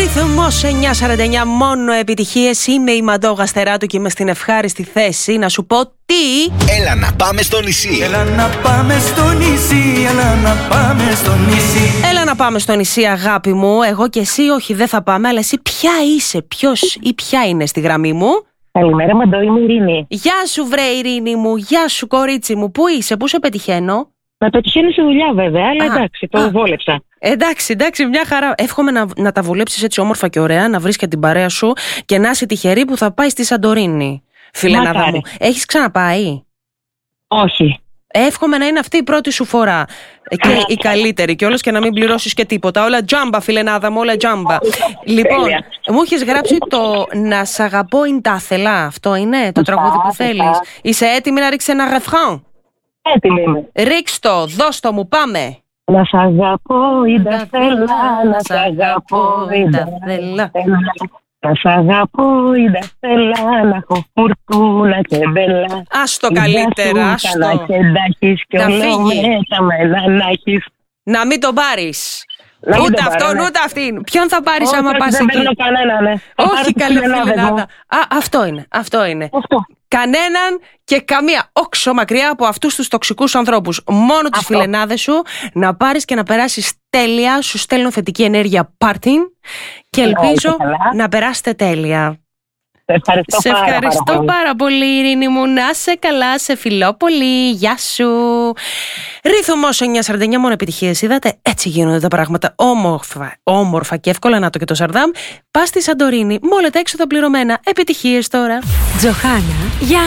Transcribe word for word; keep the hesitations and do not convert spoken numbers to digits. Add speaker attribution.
Speaker 1: Ρυθμός εννιά σαράντα εννιά, μόνο επιτυχίες. Είμαι η Μαντώ Γαστεράτου και είμαι στην ευχάριστη θέση να σου πω τι.
Speaker 2: Έλα να πάμε στο νησί.
Speaker 3: Έλα να πάμε στο νησί. Έλα να πάμε στο νησί.
Speaker 1: Έλα να πάμε στο νησί, αγάπη μου. Εγώ και εσύ, όχι, δεν θα πάμε, αλλά εσύ ποια είσαι, ποιος ή ποια είναι στη γραμμή μου?
Speaker 4: Καλημέρα, Μαντώ, είμαι η Ειρήνη.
Speaker 1: Γεια σου, βρε Ειρήνη μου, γεια σου, κορίτσι μου. Πού είσαι, πού σε πετυχαίνω?
Speaker 4: Να πετυχαίνω σε δουλειά, βέβαια, αλλά
Speaker 1: Α,
Speaker 4: εντάξει, το
Speaker 1: α.
Speaker 4: βόλεψα.
Speaker 1: Εντάξει, εντάξει, μια χαρά. Εύχομαι να, να τα βολέψεις έτσι όμορφα και ωραία, να βρεις και την παρέα σου και να είσαι τυχερή που θα πάει στη Σαντορίνη. Φιλενάδα
Speaker 4: Μακάρι.
Speaker 1: μου, έχεις ξαναπάει?
Speaker 4: Όχι.
Speaker 1: Εύχομαι να είναι αυτή η πρώτη σου φορά. Και η καλύτερη κιόλας και να μην πληρώσεις και τίποτα. Όλα τζάμπα, φιλενάδα μου, όλα τζάμπα. Λοιπόν,
Speaker 4: Τέλεια.
Speaker 1: μου έχεις γράψει το «Να σ' αγαπώ είναι τα θελά». Αυτό είναι το
Speaker 4: Σωστά,
Speaker 1: τραγούδι που
Speaker 4: σωστά.
Speaker 1: θέλεις. Είσαι έτοιμη να ρίξεις ένα ρεφράν?
Speaker 4: Έτοιμη είμαι.
Speaker 1: Ρίξ' το, δώσ' το μου, πάμε.
Speaker 4: Να σ' αγαπώ, είδα θέλα, να σ' αγαπώ, είδα
Speaker 1: θέλα.
Speaker 4: θέλα. Να σ' αγαπώ, είδα θέλα, να έχω φουρτούνα και μπέλα.
Speaker 1: Ας το καλύτερα, ας
Speaker 4: Να
Speaker 1: το.
Speaker 4: και εντάχεις και
Speaker 1: Να
Speaker 4: όλο
Speaker 1: φύγει.
Speaker 4: μέσα με να έχεις.
Speaker 1: Να μην τον πάρεις.
Speaker 4: Να μην
Speaker 1: Ούτε
Speaker 4: τον πάρω,
Speaker 1: αυτόν,
Speaker 4: ναι.
Speaker 1: ούτε αυτήν. Ποιον θα πάρεις
Speaker 4: Όχι,
Speaker 1: άμα
Speaker 4: όχι,
Speaker 1: πας
Speaker 4: δεν
Speaker 1: εκεί?
Speaker 4: παίρνω κανένα, ναι. Θα πάρω
Speaker 1: Όχι,
Speaker 4: τους
Speaker 1: καλή
Speaker 4: φιλενάδες μου.
Speaker 1: φιλενάδα. Α, αυτό είναι, αυτό είναι.
Speaker 4: Αυτό.
Speaker 1: Κανέναν και καμία όξο μακριά από αυτούς τους τοξικούς ανθρώπους. Μόνο τους
Speaker 4: Αυτό.
Speaker 1: φιλενάδες σου να πάρεις και να περάσεις τέλεια. Σου στέλνω θετική ενέργεια πάρτιν και ελπίζω
Speaker 4: καλά.
Speaker 1: να περάσετε τέλεια.
Speaker 4: Σε ευχαριστώ
Speaker 1: Σε
Speaker 4: πάρα,
Speaker 1: ευχαριστώ
Speaker 4: πάρα, πολύ.
Speaker 1: πάρα πολύ, Ειρήνη μου. Να σε καλά, σε φιλώ πολύ. Γεια σου. Ρύθμος εννιά σαράντα εννιά, μόνο επιτυχίες. Είδατε, έτσι γίνονται τα πράγματα. Όμορφα, όμορφα και εύκολα. Να το και το Σαρδάμ. Πας στη Σαντορίνη, με όλα τα έξοδα πληρωμένα. Επιτυχίες τώρα.
Speaker 5: Τζοχάνα, για